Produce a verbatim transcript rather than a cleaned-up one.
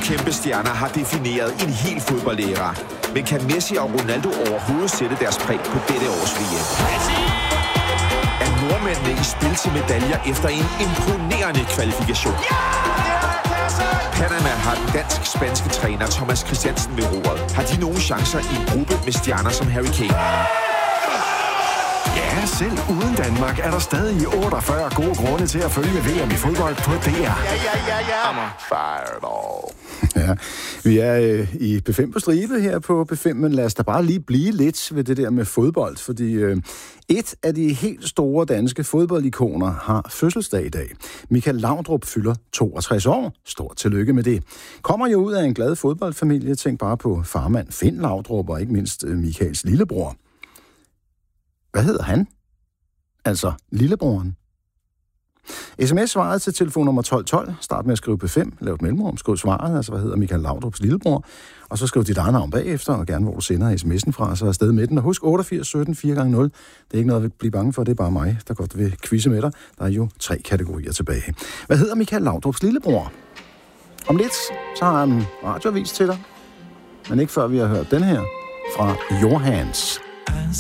kæmpe stjerner har defineret en hel fodboldæra. Men kan Messi og Ronaldo overhovedet sætte deres præg på dette års V M? Er nordmændene i spil til medaljer efter en imponerende kvalifikation? Panama har den dansk-spanske træner Thomas Christiansen ved roret. Har de nogen chancer i en gruppe med stjerner som Harry Kane? Ja, selv uden Danmark er der stadig otteogfyrre gode grunde til at følge V M i fodbold på D R. Ja, ja, ja, ja. Fireball. Ja, vi er øh, i B fem på stribe her på B fem, men lad os da bare lige blive lidt ved det der med fodbold, fordi øh, et af de helt store danske fodboldikoner har fødselsdag i dag. Michael Laudrup fylder toogtres år. Stort tillykke med det. Kommer jo ud af en glad fodboldfamilie. Tænk bare på farmand Finn Laudrup og ikke mindst øh, Michaels lillebror. Hvad hedder han? Altså lillebroren. sms-svaret til telefonnummer tolv tolv. Start med at skrive B fem. Lav et mellemrum. Skriv svaret. Altså, hvad hedder Michael Laudrups lillebror? Og så skriv dit eget navn bagefter, og gerne hvor du sender sms'en fra, så er afsted med den. Og husk otteogfirs sytten fire gange nul. Det er ikke noget at blive bange for, det er bare mig, der godt vil quizze med dig. Der er jo tre kategorier tilbage. Hvad hedder Michael Laudrups lillebror? Om lidt, så har han en radioavis til dig. Men ikke før vi har hørt den her fra Your Hands.